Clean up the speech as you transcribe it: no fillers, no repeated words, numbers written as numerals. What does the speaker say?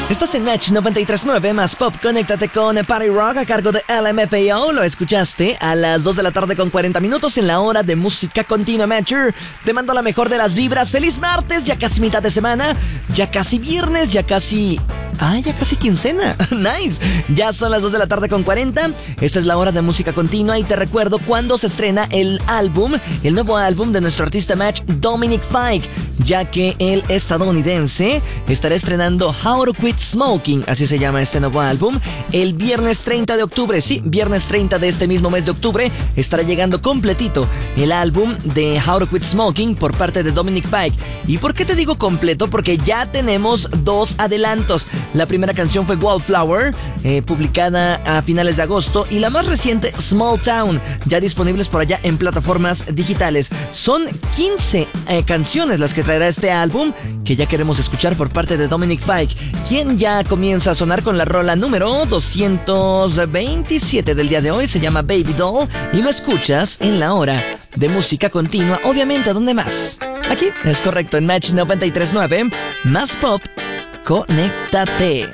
Estás en Match 93.9 más Pop. Conéctate con Party Rock a cargo de LMFAO. Lo escuchaste a las 2 de la tarde con 40 minutos en la hora de música continua, Matcher. Te mando la mejor de las vibras. ¡Feliz martes! Ya casi mitad de semana. Ya casi viernes. Ya casi quincena. Nice. Ya son las 2 de la tarde con 40. Esta es la hora de música continua y te recuerdo cuándo se estrena el nuevo álbum de nuestro artista Match, Dominic Fike, ya que el estadounidense estará estrenando How to Quit Smoking, así se llama este nuevo álbum, el viernes 30 de octubre. Sí, viernes 30 de este mismo mes de octubre estará llegando completito el álbum de How to Quit Smoking por parte de Dominic Fike. ¿Y por qué te digo completo? Porque ya tenemos 2 adelantos. La primera canción fue Wallflower, publicada a finales de agosto, y la más reciente, Small Town, ya disponibles por allá en plataformas digitales. Son 15 canciones las que traerá este álbum, que ya queremos escuchar por parte de Dominic Fike, quien ya comienza a sonar con la rola número 227 del día de hoy. Se llama Baby Doll y lo escuchas en la hora de música continua. Obviamente, ¿dónde más? Aquí, es correcto, en Match 93.9, más Pop. Conéctate.